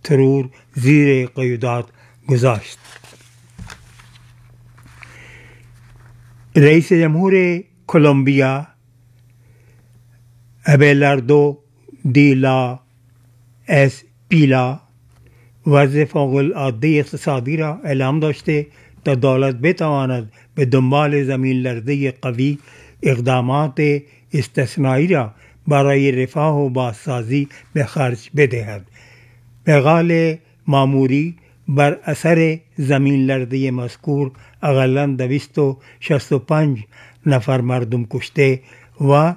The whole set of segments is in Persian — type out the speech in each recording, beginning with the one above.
ترور زیر قیودات گذاشت. رئیس جمهور کلمبیا ابیلاردو دی لا اسپریلا وضع فوق‌العاده اقتصادی را اعلام داشته تا دولت بتواند به دنبال زمین لرزه قوی اقدامات استثنایی را برای رفاه و بازسازی به خرج بدهد. به قول ماموری بر اثر زمین لرزه مذکور اقلاً 265 نفر مردم کشته و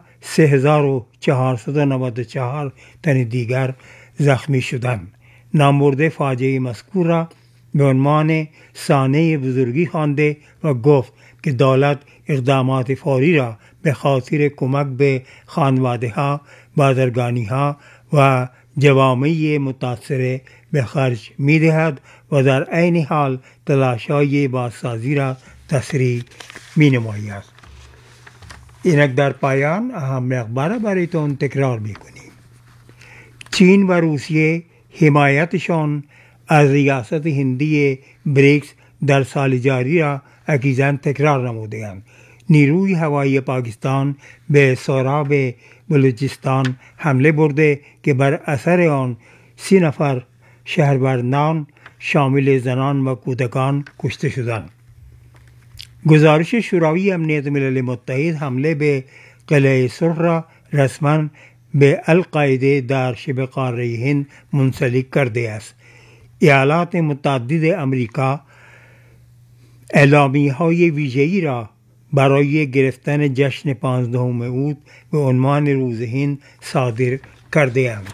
3494 تن دیگر زخمی شدند. نامبرده فاجعه مذکور را به عنوان صحنه بزرگی خوانده و گفت که دولت اقدامات فوری را به خاطر کمک به خانواده‌ها، بازرگانی‌ها و جوامع متاثره به خرج می‌دهد و در عین حال تلاش‌های بازسازی را تسریع می‌نماید. اینک در پایان اهم اخبار برایتون تکرار می‌کنیم. چین و روسیه حمایتشان از ریاست هندی بریکس در سال جاری را اکیزاً تکرار نموده‌اند. نیروی هوایی پاکستان به سوراب بلوچستان حمله برده که بر اثر آن 30 نفر شهروندان شامل زنان و کودکان کشته شدند. گزارش شورای امنیت ملل متحد حمله به قلعه صلح را رسما به القاعده در شبه قاره هند منسلک کرده است. ایالات متعدد امریکا اعلامیه‌های ویژه‌ای را برای گرفتن جشن 15 اوت به عنوان روز هند صادر کرده اند.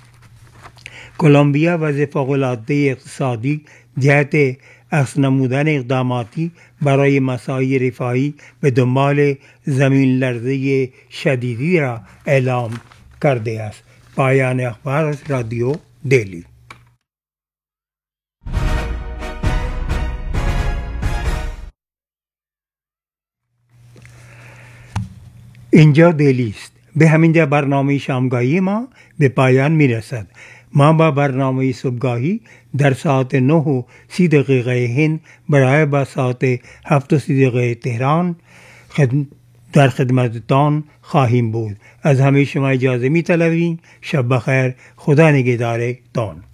کلمبیا وضع فوق‌العاده اقتصادی جهت اخذ نمودن اقداماتی برای مساعی رفاهی به دنبال زمین لرزه شدیدی را اعلام کرده است. پایان اخبار از رادیو دلی. اینجا دلی است. به همینجا برنامه شامگاهی ما به پایان میرسد. ما با برنامه صبحگاهی در ساعت 9:30 هند برای با ساعت 7:30 تهران در خدمتتان خواهیم بود. از همه شما اجازه می طلبیم. شب بخیر. خدا نگهدارتان.